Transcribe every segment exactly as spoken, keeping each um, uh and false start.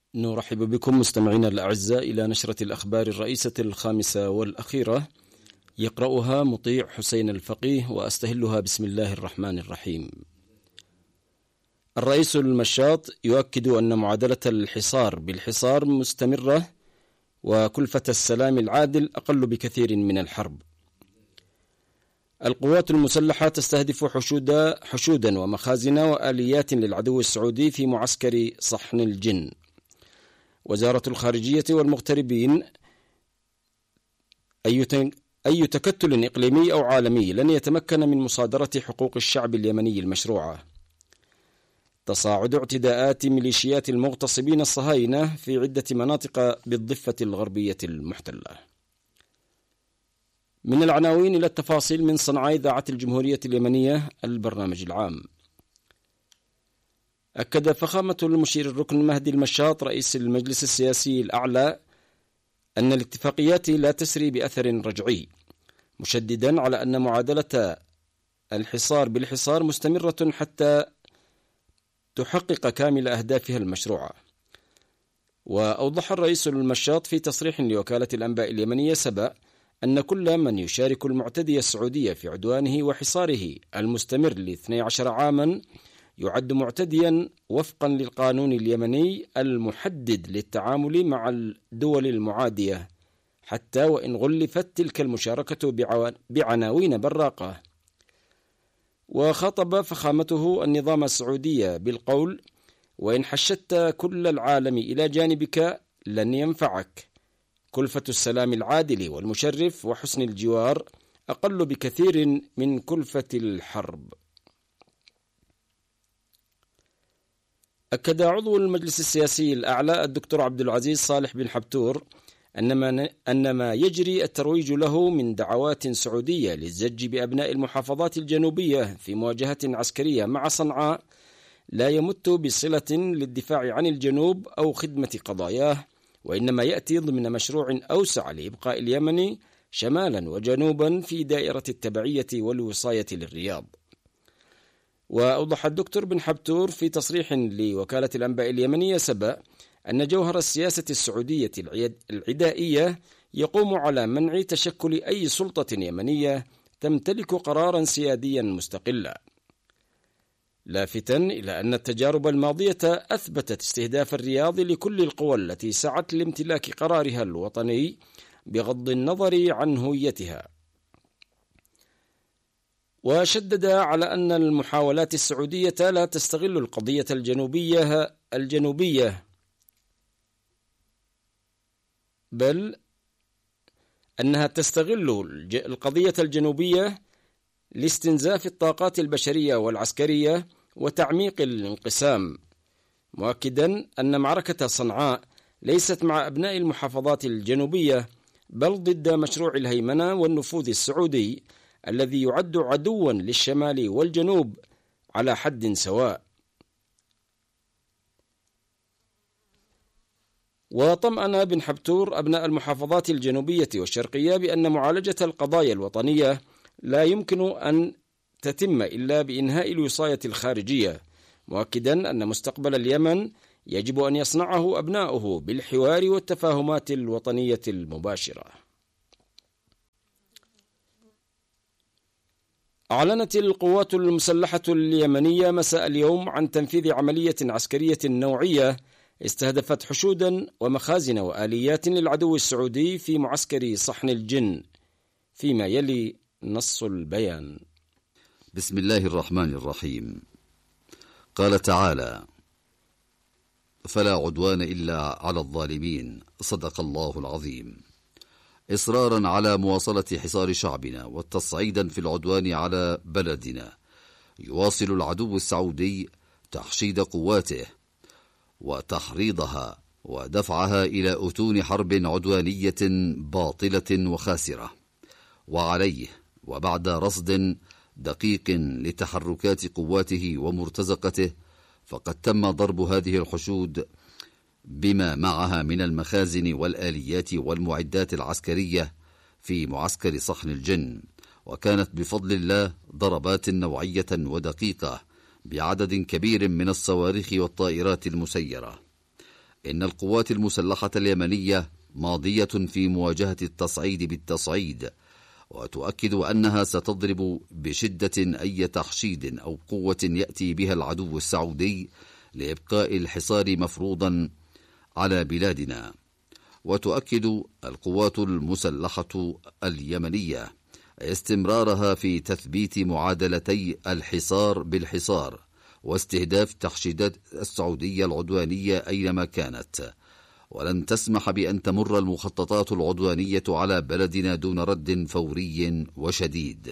نرحب بكم مستمعينا الأعزاء إلى نشرة الأخبار الرئيسة الخامسة والأخيرة، يقرأها مطيع حسين الفقيه وأستهلها بسم الله الرحمن الرحيم. الرئيس المشاط يؤكد أن معادلة الحصار بالحصار مستمرة، وكلفة السلام العادل أقل بكثير من الحرب. القوات المسلحة تستهدف حشودا, حشودا ومخازن وآليات للعدو السعودي في معسكر صحن الجن. وزارة الخارجية والمغتربين: أي تكتل إقليمي أو عالمي لن يتمكن من مصادرة حقوق الشعب اليمني المشروعة. تصاعد اعتداءات ميليشيات المغتصبين الصهاينة في عدة مناطق بالضفة الغربية المحتلة. من العناوين إلى التفاصيل من صنعاء إذاعة الجمهورية اليمنية، البرنامج العام. أكد فخامة المشير الركن مهدي المشاط رئيس المجلس السياسي الأعلى أن الاتفاقيات لا تسري بأثر رجعي، مشددا على أن معادلة الحصار بالحصار مستمرة حتى تحقق كامل أهدافها المشروعة. وأوضح الرئيس المشاط في تصريح لوكالة الأنباء اليمنية سبأ أن كل من يشارك المعتدي السعودي في عدوانه وحصاره المستمر لاثني عشر عاما يعد معتديا وفقا للقانون اليمني المحدد للتعامل مع الدول المعادية، حتى وإن غلفت تلك المشاركة بعناوين براقة. وخاطب فخامته النظام السعودي بالقول: وإن حشدت كل العالم إلى جانبك لن ينفعك، كلفة السلام العادل والمشرف وحسن الجوار أقل بكثير من كلفة الحرب. أكد عضو المجلس السياسي الأعلى الدكتور عبد العزيز صالح بن حبتور أن ما يجري الترويج له من دعوات سعودية للزج بأبناء المحافظات الجنوبية في مواجهة عسكرية مع صنعاء لا يمت بصلة للدفاع عن الجنوب أو خدمة قضاياه، وإنما يأتي ضمن مشروع أوسع لإبقاء اليمن شمالا وجنوبا في دائرة التبعية والوصاية للرياض. وأوضح الدكتور بن حبتور في تصريح لوكالة الأنباء اليمنية سبأ أن جوهر السياسة السعودية العدائية يقوم على منع تشكل أي سلطة يمنية تمتلك قرارا سياديا مستقلا، لافتا إلى أن التجارب الماضية أثبتت استهداف الرياض لكل القوى التي سعت لامتلاك قرارها الوطني بغض النظر عن هويتها. وشدد على أن المحاولات السعودية لا تستغل القضية الجنوبية الجنوبية بل أنها تستغل القضية الجنوبية لاستنزاف الطاقات البشرية والعسكرية وتعميق الانقسام، مؤكدا أن معركة صنعاء ليست مع أبناء المحافظات الجنوبية بل ضد مشروع الهيمنة والنفوذ السعودي الذي يعد عدوا للشمال والجنوب على حد سواء. وطمأن بن حبتور أبناء المحافظات الجنوبية والشرقية بأن معالجة القضايا الوطنية لا يمكن أن تتم إلا بإنهاء الوصاية الخارجية، مؤكدا أن مستقبل اليمن يجب أن يصنعه أبناؤه بالحوار والتفاهمات الوطنية المباشرة. أعلنت القوات المسلحة اليمنية مساء اليوم عن تنفيذ عملية عسكرية نوعية استهدفت حشودا ومخازن وآليات للعدو السعودي في معسكر صحن الجن، فيما يلي نص البيان. بسم الله الرحمن الرحيم. قال تعالى: فلا عدوان إلا على الظالمين، صدق الله العظيم. إصرارا على مواصلة حصار شعبنا والتصعيدا في العدوان على بلدنا، يواصل العدو السعودي تحشيد قواته وتحريضها ودفعها إلى أتون حرب عدوانية باطلة وخاسرة. وعليه وبعد رصد دقيق لتحركات قواته ومرتزقته، فقد تم ضرب هذه الحشود بما معها من المخازن والآليات والمعدات العسكرية في معسكر صحن الجن، وكانت بفضل الله ضربات نوعية ودقيقة بعدد كبير من الصواريخ والطائرات المسيرة. إن القوات المسلحة اليمنية ماضية في مواجهة التصعيد بالتصعيد، وتؤكد أنها ستضرب بشدة أي تحشيد أو قوة يأتي بها العدو السعودي لإبقاء الحصار مفروضا على بلادنا. وتؤكد القوات المسلحة اليمنية استمرارها في تثبيت معادلتي الحصار بالحصار واستهداف تحشيدات السعودية العدوانية أينما كانت، ولن تسمح بأن تمر المخططات العدوانية على بلدنا دون رد فوري وشديد.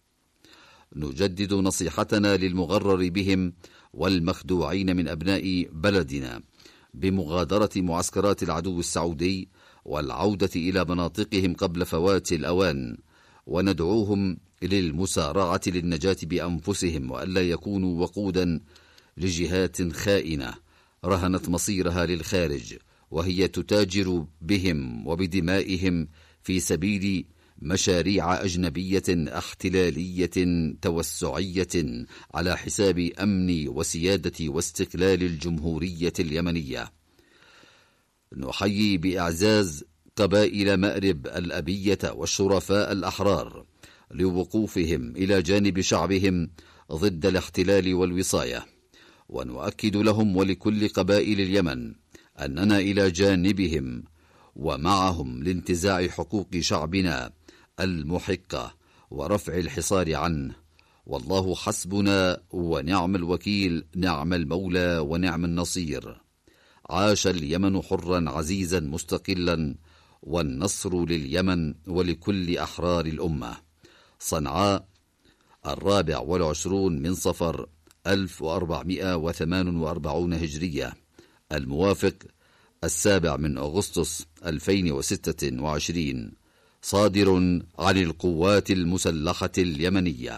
نجدد نصيحتنا للمغرر بهم والمخدوعين من أبناء بلدنا بمغادرة معسكرات العدو السعودي والعودة إلى مناطقهم قبل فوات الأوان، وندعوهم للمسارعة للنجاة بأنفسهم وألا يكونوا وقودا لجهات خائنة رهنت مصيرها للخارج، وهي تتاجر بهم وبدمائهم في سبيل مشاريع أجنبية احتلالية توسعية على حساب أمن وسيادة واستقلال الجمهورية اليمنية. نحيي بإعزاز قبائل مأرب الأبية والشرفاء الأحرار لوقوفهم إلى جانب شعبهم ضد الاحتلال والوصاية، ونؤكد لهم ولكل قبائل اليمن أننا إلى جانبهم ومعهم لانتزاع حقوق شعبنا المحقة ورفع الحصار عنه، والله حسبنا ونعم الوكيل، نعم المولى ونعم النصير. عاش اليمن حرا عزيزا مستقلا، والنصر لليمن ولكل أحرار الأمة. صنعاء، الرابع والعشرون من صفر ألف وأربعمائة وثمان وأربعين هجرية، الموافق السابع من أغسطس ألفين وستة وعشرين، صادر عن القوات المسلحة اليمنية.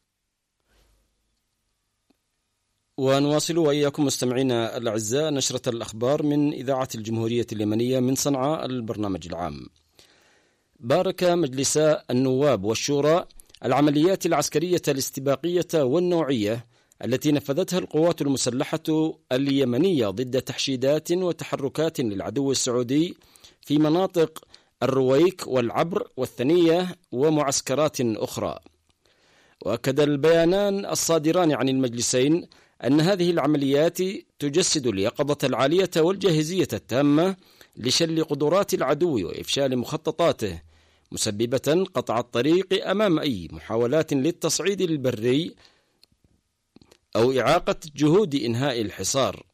ونواصل وإياكم مستمعينا الأعزاء نشرة الأخبار من إذاعة الجمهورية اليمنية من صنعاء البرنامج العام. بارك مجلس النواب والشورى العمليات العسكرية الاستباقية والنوعية التي نفذتها القوات المسلحة اليمنية ضد تحشيدات وتحركات للعدو السعودي في مناطق الرويك والعبر والثنية ومعسكرات أخرى. وأكد البيانان الصادران عن المجلسين أن هذه العمليات تجسد اليقظة العالية والجاهزية التامة لشل قدرات العدو وإفشال مخططاته، مسببة قطع الطريق أمام أي محاولات للتصعيد البري أو إعاقة جهود إنهاء الحصار.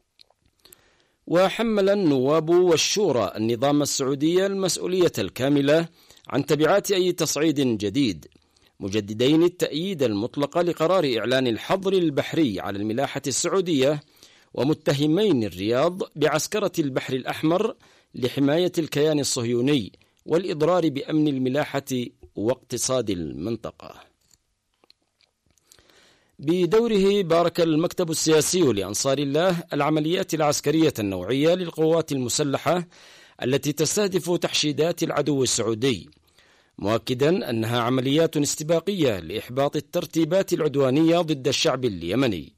وحمل النواب والشورى النظام السعودي المسؤولية الكاملة عن تبعات أي تصعيد جديد، مجددين التأييد المطلق لقرار إعلان الحظر البحري على الملاحة السعودية، ومتهمين الرياض بعسكرة البحر الأحمر لحماية الكيان الصهيوني والإضرار بأمن الملاحة واقتصاد المنطقة. بدوره بارك المكتب السياسي لأنصار الله العمليات العسكرية النوعية للقوات المسلحة التي تستهدف تحشيدات العدو السعودي، مؤكدا أنها عمليات استباقية لإحباط الترتيبات العدوانية ضد الشعب اليمني.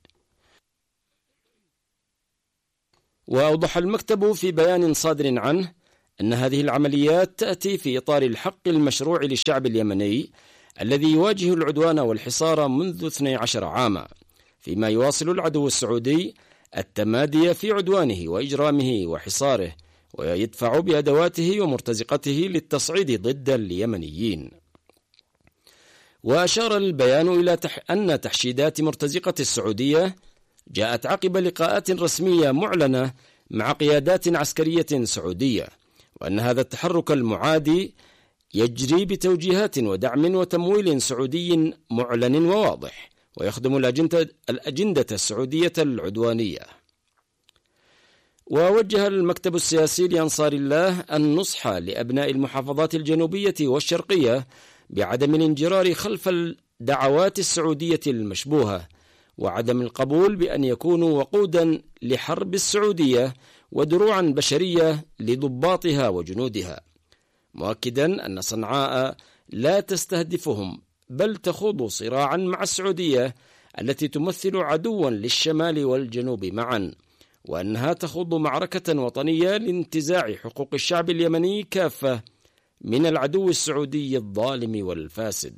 وأوضح المكتب في بيان صادر عنه أن هذه العمليات تأتي في إطار الحق المشروع للشعب اليمني الذي يواجه العدوان والحصار منذ اثني عشر عاما، فيما يواصل العدو السعودي التمادي في عدوانه وإجرامه وحصاره، ويدفع بأدواته ومرتزقته للتصعيد ضد اليمنيين. وأشار البيان إلى تح... أن تحشيدات مرتزقة السعودية جاءت عقب لقاءات رسمية معلنة مع قيادات عسكرية سعودية، وأن هذا التحرك المعادي يجري بتوجيهات ودعم وتمويل سعودي معلن وواضح، ويخدم الأجندة, الأجندة السعودية العدوانية. ووجه المكتب السياسي لأنصار الله النصح لأبناء المحافظات الجنوبية والشرقية بعدم الانجرار خلف الدعوات السعودية المشبوهة، وعدم القبول بأن يكونوا وقودا لحرب السعودية ودروعا بشرية لضباطها وجنودها، مؤكدا أن صنعاء لا تستهدفهم بل تخوض صراعا مع السعودية التي تمثل عدوا للشمال والجنوب معا، وأنها تخوض معركة وطنية لانتزاع حقوق الشعب اليمني كافة من العدو السعودي الظالم والفاسد.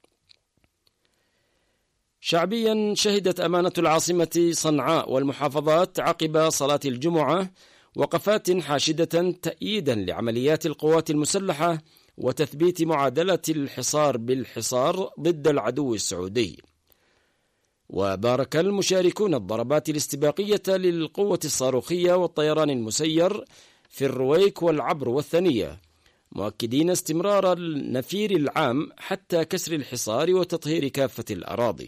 شعبيا، شهدت أمانة العاصمة صنعاء والمحافظات عقب صلاة الجمعة وقفات حاشدة تأييدا لعمليات القوات المسلحة وتثبيت معادلة الحصار بالحصار ضد العدو السعودي. وبارك المشاركون الضربات الاستباقية للقوة الصاروخية والطيران المسير في الرويك والعبر والثنية، مؤكدين استمرار النفير العام حتى كسر الحصار وتطهير كافة الأراضي.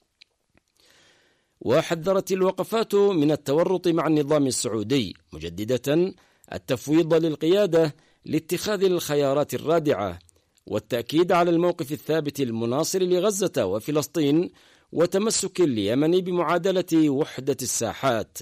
وحذرت الوقفات من التورط مع النظام السعودي، مجددة التفويض للقيادة لاتخاذ الخيارات الرادعة والتأكيد على الموقف الثابت المناصر لغزة وفلسطين وتمسك اليمن بمعادلة وحدة الساحات.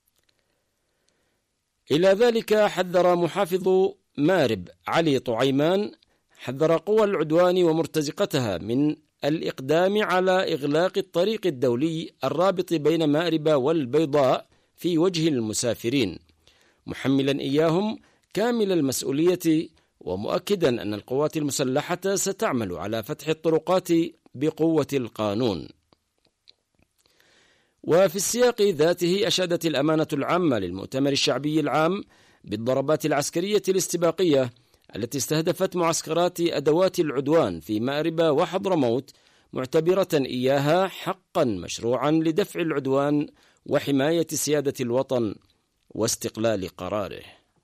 إلى ذلك حذر محافظ مارب علي طعيمان حذر قوى العدوان ومرتزقتها من الإقدام على إغلاق الطريق الدولي الرابط بين مارب والبيضاء في وجه المسافرين، محملا إياهم كامل المسؤولية ومؤكدا أن القوات المسلحة ستعمل على فتح الطرقات بقوة القانون. وفي السياق ذاته أشادت الأمانة العامة للمؤتمر الشعبي العام بالضربات العسكرية الاستباقية التي استهدفت معسكرات أدوات العدوان في مأرب وحضرموت، معتبرة إياها حقا مشروعا لدفع العدوان وحماية سيادة الوطن واستقلال قراره.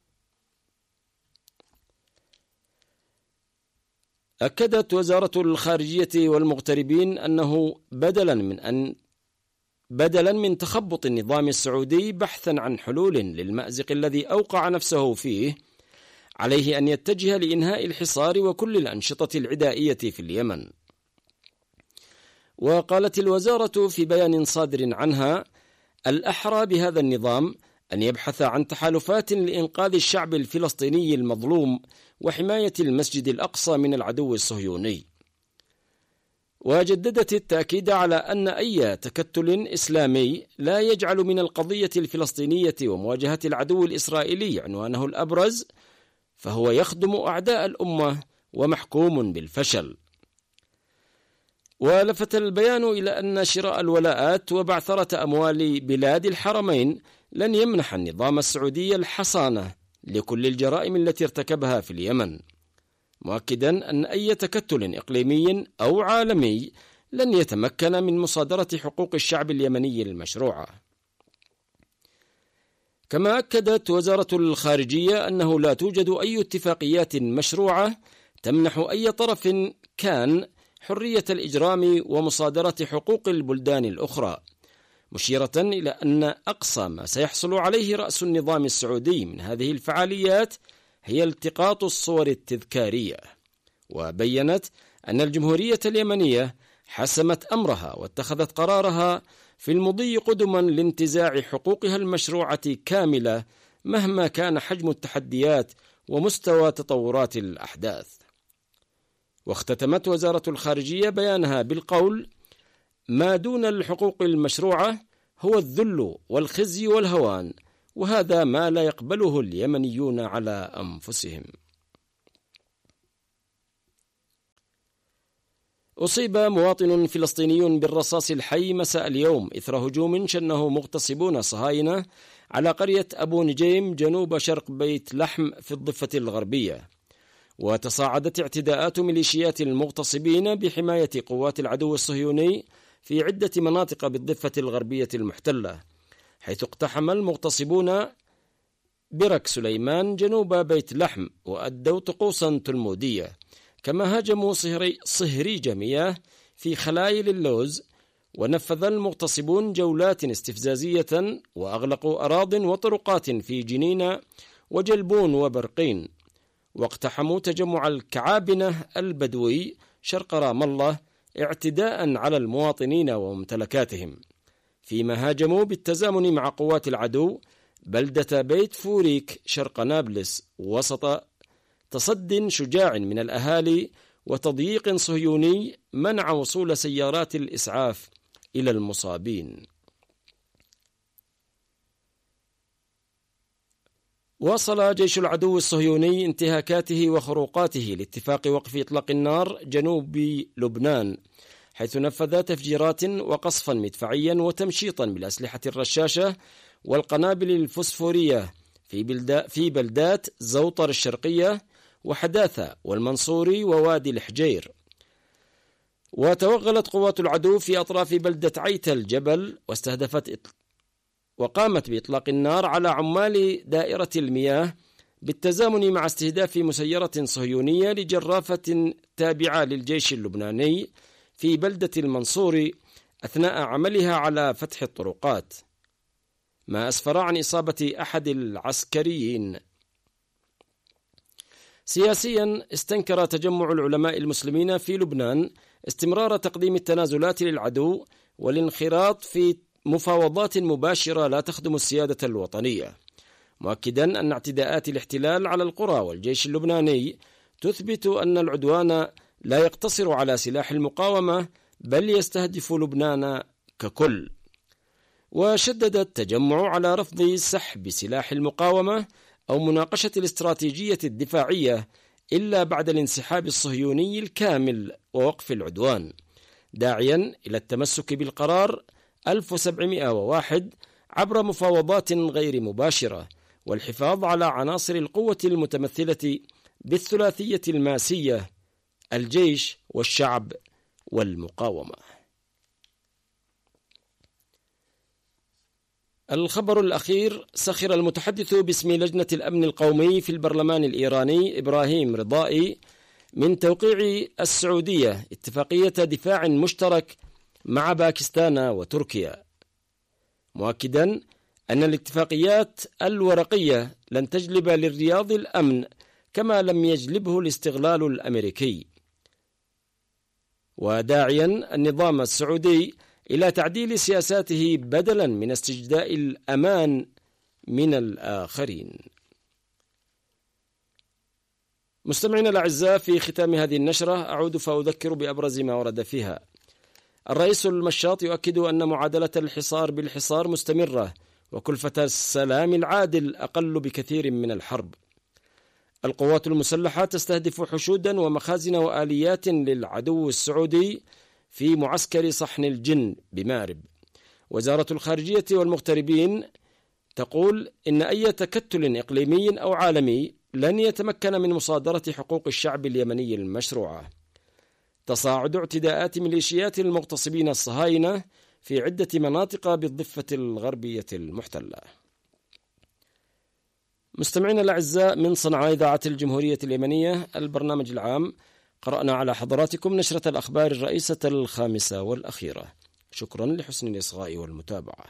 أكدت وزارة الخارجية والمغتربين أنه بدلا من أن بدلا من تخبط النظام السعودي بحثا عن حلول للمأزق الذي أوقع نفسه فيه، عليه أن يتجه لإنهاء الحصار وكل الأنشطة العدائية في اليمن. وقالت الوزارة في بيان صادر عنها: الأحرى بهذا النظام أن يبحث عن تحالفات لإنقاذ الشعب الفلسطيني المظلوم وحماية المسجد الأقصى من العدو الصهيوني. وجددت التأكيد على أن أي تكتل إسلامي لا يجعل من القضية الفلسطينية ومواجهة العدو الإسرائيلي عنوانه الأبرز، فهو يخدم أعداء الأمة ومحكوم بالفشل. ولفت البيان إلى أن شراء الولاءات وبعثرة أموال بلاد الحرمين لن يمنح النظام السعودي الحصانة لكل الجرائم التي ارتكبها في اليمن، مؤكدا أن أي تكتل إقليمي أو عالمي لن يتمكن من مصادرة حقوق الشعب اليمني المشروعة. كما أكدت وزارة الخارجية أنه لا توجد أي اتفاقيات مشروعة تمنح أي طرف كان حرية الإجرام ومصادرة حقوق البلدان الأخرى، مشيرة إلى أن أقصى ما سيحصل عليه رأس النظام السعودي من هذه الفعاليات هي التقاط الصور التذكارية. وبينت أن الجمهورية اليمنية حسمت أمرها واتخذت قرارها في المضي قدما لانتزاع حقوقها المشروعة كاملة مهما كان حجم التحديات ومستوى تطورات الأحداث. واختتمت وزارة الخارجية بيانها بالقول: ما دون الحقوق المشروعة هو الذل والخزي والهوان، وهذا ما لا يقبله اليمنيون على أنفسهم. أصيب مواطن فلسطيني بالرصاص الحي مساء اليوم إثر هجوم شنه مغتصبون صهاينة على قرية أبو نجيم جنوب شرق بيت لحم في الضفة الغربية. وتصاعدت اعتداءات ميليشيات المغتصبين بحماية قوات العدو الصهيوني في عدة مناطق بالضفة الغربية المحتلة، حيث اقتحم المغتصبون برك سليمان جنوب بيت لحم وأدوا طقوسا تلمودية، كما هاجموا صهري صهريج مياه في خلايل اللوز. ونفذ المغتصبون جولات استفزازية وأغلقوا أراض وطرقات في جنين وجلبون وبرقين، واقتحموا تجمع الكعابنة البدوي شرق رام الله اعتداء على المواطنين وممتلكاتهم، فيما هاجموا بالتزامن مع قوات العدو بلدة بيت فوريك شرق نابلس وسط تصد شجاع من الأهالي وتضييق صهيوني منع وصول سيارات الإسعاف إلى المصابين. واصل جيش العدو الصهيوني انتهاكاته وخروقاته لاتفاق وقف إطلاق النار جنوب لبنان، حيث نفذ تفجيرات وقصفا مدفعيا وتمشيطا بالأسلحة الرشاشة والقنابل الفسفورية في, بلدا في بلدات زوطر الشرقية وحداثة والمنصوري ووادي الحجير. وتوغلت قوات العدو في أطراف بلدة عيت الجبل واستهدفت وقامت بإطلاق النار على عمال دائرة المياه بالتزامن مع استهداف مسيرة صهيونية لجرافة تابعة للجيش اللبناني في بلدة المنصوري أثناء عملها على فتح الطرقات، ما أسفر عن إصابة أحد العسكريين. سياسيا، استنكر تجمع العلماء المسلمين في لبنان استمرار تقديم التنازلات للعدو والانخراط في مفاوضات مباشرة لا تخدم السيادة الوطنية، مؤكدا أن اعتداءات الاحتلال على القرى والجيش اللبناني تثبت أن العدوان لا يقتصر على سلاح المقاومة بل يستهدف لبنان ككل. وشدد التجمع على رفض سحب سلاح المقاومة أو مناقشة الاستراتيجية الدفاعية إلا بعد الانسحاب الصهيوني الكامل ووقف العدوان، داعيا إلى التمسك بالقرار ألف وسبعمائة وواحد عبر مفاوضات غير مباشرة والحفاظ على عناصر القوة المتمثلة بالثلاثية الماسية: الجيش والشعب والمقاومة. الخبر الأخير: سخر المتحدث باسم لجنة الأمن القومي في البرلمان الإيراني إبراهيم رضائي من توقيع السعودية اتفاقية دفاع مشترك مع باكستان وتركيا، مؤكدا أن الاتفاقيات الورقية لن تجلب للرياض الأمن كما لم يجلبه الاستغلال الأمريكي، وداعيا النظام السعودي إلى تعديل سياساته بدلا من استجداء الأمان من الآخرين. مستمعينا الأعزاء، في ختام هذه النشرة أعود فأذكر بأبرز ما ورد فيها. الرئيس المشاط يؤكد أن معادلة الحصار بالحصار مستمرة وكلفة السلام العادل أقل بكثير من الحرب. القوات المسلحة تستهدف حشودا ومخازن وآليات للعدو السعودي في معسكر صحن الجن بمارب. وزارة الخارجية والمغتربين تقول إن أي تكتل إقليمي أو عالمي لن يتمكن من مصادرة حقوق الشعب اليمني المشروعة. تصاعد اعتداءات ميليشيات المغتصبين الصهاينة في عدة مناطق بالضفة الغربية المحتلة. مستمعينا الأعزاء، من صنعاء إذاعة الجمهورية اليمنية البرنامج العام، قرأنا على حضراتكم نشرة الأخبار الرئيسة الخامسة والأخيرة. شكرا لحسن الإصغاء والمتابعة.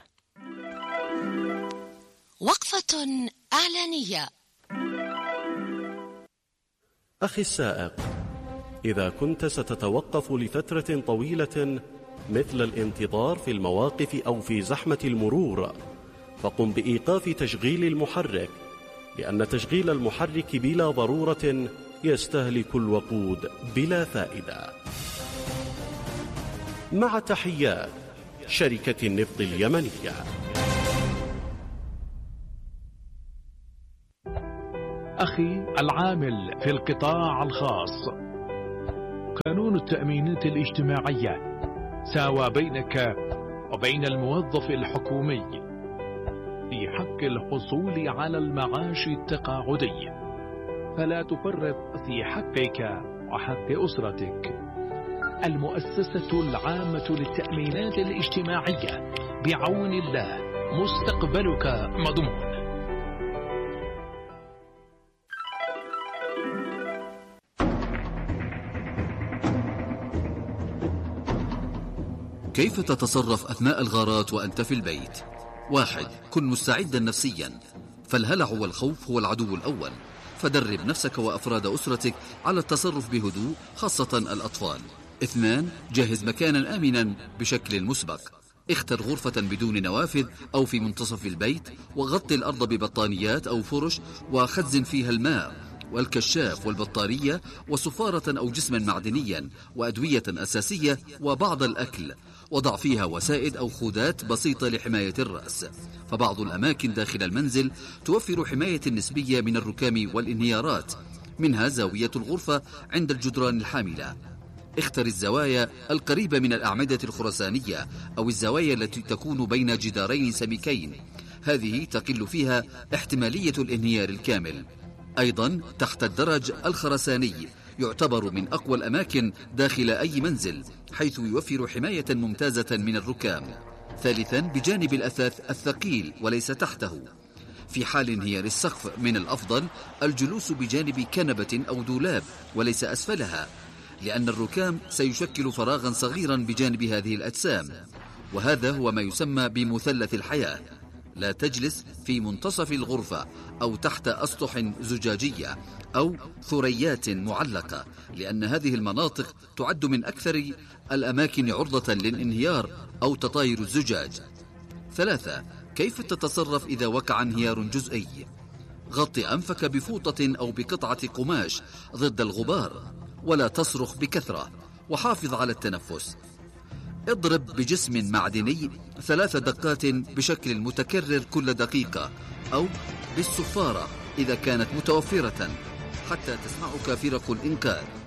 وقفة إعلانية. أخي السائق، إذا كنت ستتوقف لفترة طويلة مثل الانتظار في المواقف أو في زحمة المرور، فقم بإيقاف تشغيل المحرك، لأن تشغيل المحرك بلا ضرورة يستهلك الوقود بلا فائدة. مع تحيات شركة النفط اليمنية. أخي العامل في القطاع الخاص، قانون التأمينات الاجتماعية ساوى بينك وبين الموظف الحكومي في حق الحصول على المعاش التقاعدي، فلا تفرط في حقك وحق أسرتك. المؤسسة العامة للتأمينات الاجتماعية، بعون الله مستقبلك مضمون. كيف تتصرف أثناء الغارات وأنت في البيت؟ واحد، كن مستعدا نفسيا، فالهلع والخوف هو العدو الأول، فدرب نفسك وأفراد أسرتك على التصرف بهدوء، خاصة الأطفال. اثنان، جهز مكانا آمنا بشكل مسبق، اختر غرفة بدون نوافذ أو في منتصف البيت، وغطي الأرض ببطانيات أو فرش وخزن فيها الماء، والكشاف والبطارية وصفارة أو جسما معدنيا وأدوية أساسية وبعض الأكل، وضع فيها وسائد أو خودات بسيطة لحماية الرأس. فبعض الأماكن داخل المنزل توفر حماية نسبية من الركام والانهيارات، منها زاوية الغرفة عند الجدران الحاملة. اختر الزوايا القريبة من الأعمدة الخرسانية أو الزوايا التي تكون بين جدارين سميكين، هذه تقل فيها احتمالية الانهيار الكامل. أيضا تحت الدرج الخرساني يعتبر من أقوى الأماكن داخل أي منزل، حيث يوفر حماية ممتازة من الركام. ثالثا بجانب الأثاث الثقيل وليس تحته. في حال انهيار السقف من الأفضل الجلوس بجانب كنبة أو دولاب وليس أسفلها، لأن الركام سيشكل فراغا صغيرا بجانب هذه الأجسام، وهذا هو ما يسمى بمثلث الحياة. لا تجلس في منتصف الغرفة أو تحت أسطح زجاجية أو ثريات معلقة، لأن هذه المناطق تعد من أكثر الأماكن عرضة للانهيار أو تطاير الزجاج. ثلاثة كيف تتصرف إذا وقع انهيار جزئي؟ غطي أنفك بفوطة أو بقطعة قماش ضد الغبار، ولا تصرخ بكثرة، وحافظ على التنفس. اضرب بجسم معدني ثلاث دقات بشكل متكرر كل دقيقة، أو بالصفارة إذا كانت متوفرة، حتى تسمعك فرق الإنقاذ.